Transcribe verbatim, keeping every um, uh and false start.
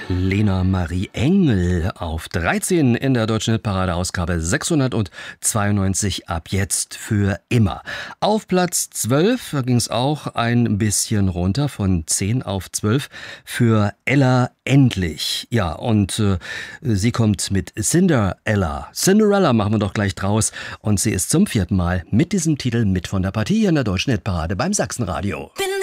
Lena Marie Engel auf dreizehn in der Deutschen Hitparade, Ausgabe sechshundertzweiundneunzig, ab jetzt für immer. Auf Platz zwölf, da ging es auch ein bisschen runter, von zehn auf zwölf, für Ella Endlich. Ja, und äh, sie kommt mit Cinderella. Cinderella machen wir doch gleich draus. Und sie ist zum vierten Mal mit diesem Titel mit von der Partie in der Deutschen Hitparade beim Sachsenradio. Bin